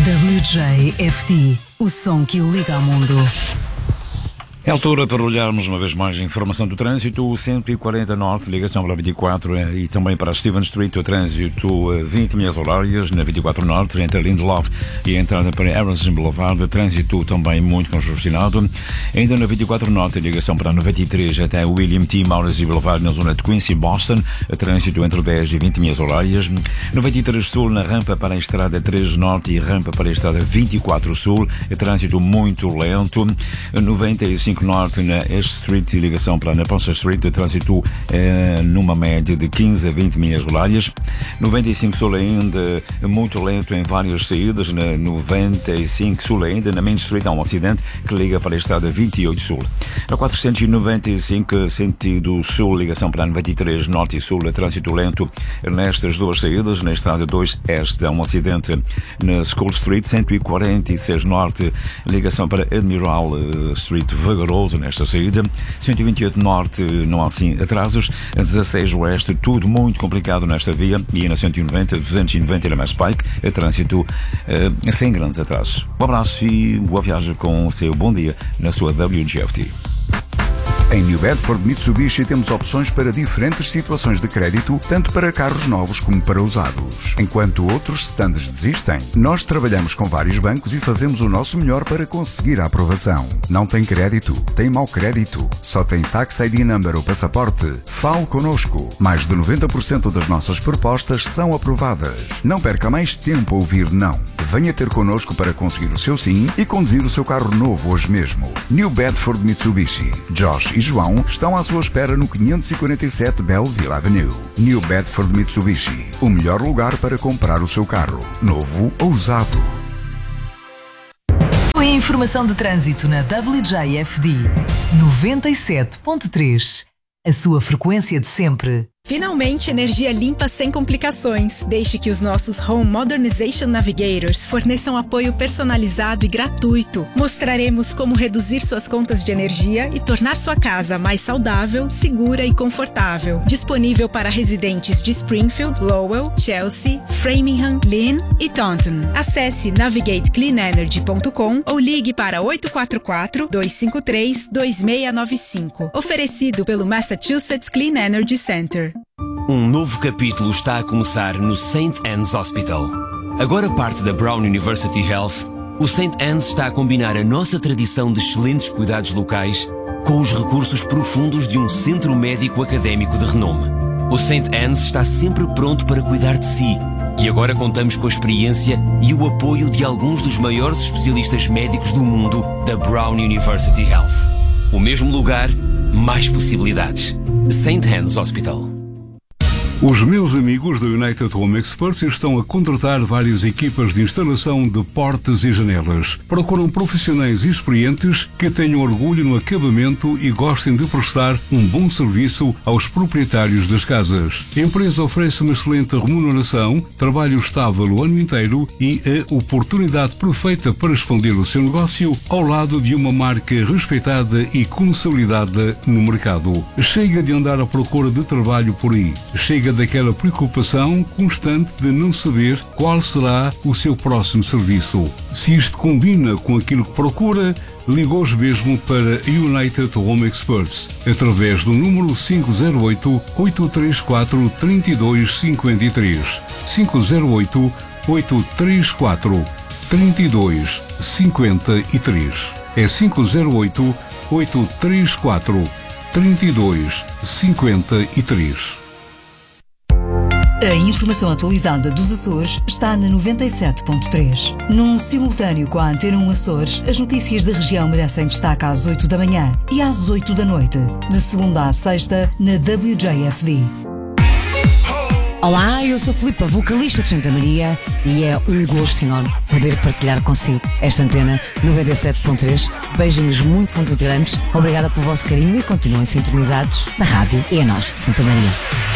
WJFD, o som que o liga ao mundo. É altura para olharmos uma vez mais a informação do trânsito. 140 Norte, ligação para a 24 e também para a Stephen Street, o trânsito 20 milhas horárias na 24 Norte, entre Lindelof e a entrada para Harrison Boulevard, trânsito também muito congestionado. Ainda na 24 Norte, ligação para a 93 até William T. Morrissey Boulevard na zona de Quincy, Boston, trânsito entre 10 e 20 milhas horárias. 93 Sul, na rampa para a estrada 3 Norte e rampa para a estrada 24 Sul, trânsito muito lento. 95 Norte na Ash Street e ligação para a Naponsa Street, trânsito numa média de 15 a 20 milhas horárias. 95 Sul ainda muito lento em várias saídas. Na 95 Sul ainda na Main Street há um acidente que liga para a estrada 28 Sul. Na 495 sentido Sul, ligação para a 93 Norte e Sul, trânsito lento nestas duas saídas. Na estrada 2 Este há um acidente na School Street. 146 Norte, ligação para Admiral Street vagaroso nesta saída. 128 Norte não há assim atrasos. 16 Oeste, tudo muito complicado nesta via, e na 190, 290 na Mass Pike, trânsito sem grandes atrasos. Um abraço e boa viagem com o seu bom dia na sua WJFD. Em New Bedford Mitsubishi temos opções para diferentes situações de crédito, tanto para carros novos como para usados. Enquanto outros stands desistem, nós trabalhamos com vários bancos e fazemos o nosso melhor para conseguir a aprovação. Não tem crédito? Tem mau crédito? Só tem Tax ID Number ou passaporte? Fale connosco. Mais de 90% das nossas propostas são aprovadas. Não perca mais tempo a ouvir não. Venha ter connosco para conseguir o seu sim e conduzir o seu carro novo hoje mesmo. New Bedford Mitsubishi. Josh e João estão à sua espera no 547 Belleville Avenue. New Bedford Mitsubishi. O melhor lugar para comprar o seu carro, novo ou usado. Foi a informação de trânsito na WJFD 97.3. A sua frequência de sempre. Finalmente, energia limpa sem complicações. Deixe que os nossos Home Modernization Navigators forneçam apoio personalizado e gratuito. Mostraremos como reduzir suas contas de energia e tornar sua casa mais saudável, segura e confortável. Disponível para residentes de Springfield, Lowell, Chelsea, Framingham, Lynn e Taunton. Acesse navigatecleanenergy.com ou ligue para 844-253-2695. Oferecido pelo Massachusetts Clean Energy Center. Um novo capítulo está a começar no St. Anne's Hospital. Agora parte da Brown University Health, o St. Anne's está a combinar a nossa tradição de excelentes cuidados locais com os recursos profundos de um centro médico académico de renome. O St. Anne's está sempre pronto para cuidar de si e agora contamos com a experiência e o apoio de alguns dos maiores especialistas médicos do mundo da Brown University Health. O mesmo lugar, mais possibilidades. St. Anne's Hospital. Os meus amigos da United Home Experts estão a contratar várias equipas de instalação de portas e janelas. Procuram profissionais experientes que tenham orgulho no acabamento e gostem de prestar um bom serviço aos proprietários das casas. A empresa oferece uma excelente remuneração, trabalho estável o ano inteiro e a oportunidade perfeita para expandir o seu negócio ao lado de uma marca respeitada e consolidada no mercado. Chega de andar à procura de trabalho por aí. Chega daquela preocupação constante de não saber qual será o seu próximo serviço. Se isto combina com aquilo que procura, ligue hoje mesmo para United Home Experts através do número 508-834-3253. 508-834-3253. É 508-834-3253. A informação atualizada dos Açores está na 97.3. Num simultâneo com a Antena 1 Açores, as notícias da região merecem destaque às 8 da manhã e às 8 da noite, de segunda à sexta, na WJFD. Olá, eu sou Filipa, vocalista de Santa Maria, e é um gosto enorme poder partilhar consigo esta antena 97.3. Beijinhos muito grandes. Obrigada pelo vosso carinho e continuem sintonizados na rádio. E a nós, Santa Maria.